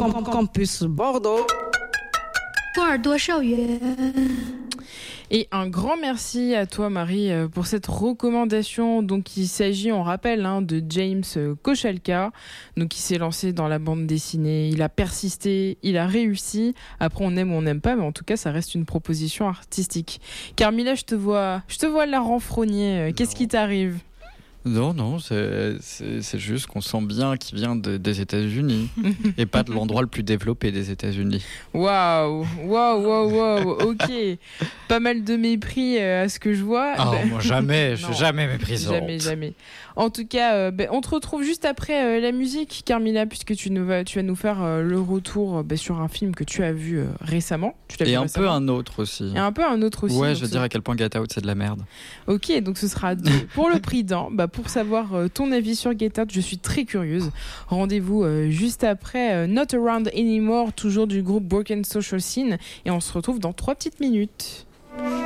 Campus Bordeaux. 多尔多校园。 Et un grand merci à toi Marie pour cette recommandation. Donc il s'agit, on rappelle, de James Kochalka, donc qui s'est lancé dans la bande dessinée. Il a persisté, il a réussi. Après on aime ou on n'aime pas, mais en tout cas ça reste une proposition artistique. Carmilla, je te vois la renfrogner. Qu'est-ce qui t'arrive ? Non, c'est juste qu'on sent bien qu'il vient des États-Unis et pas de l'endroit le plus développé des États-Unis. Waouh, ok. Pas mal de mépris à ce que je vois. Moi jamais, je suis jamais méprisante. Jamais. En tout cas, on te retrouve juste après la musique, Carmilla, puisque tu vas nous faire le retour sur un film que tu as vu récemment. Et un peu un autre aussi. Ouais, je veux dire à quel point Get Out c'est de la merde. Ok, donc ce sera pour le prix d'un. Pour savoir ton avis sur Get Out, je suis très curieuse. Rendez-vous juste après Not Around Anymore, toujours du groupe Broken Social Scene. Et on se retrouve dans 3 petites minutes.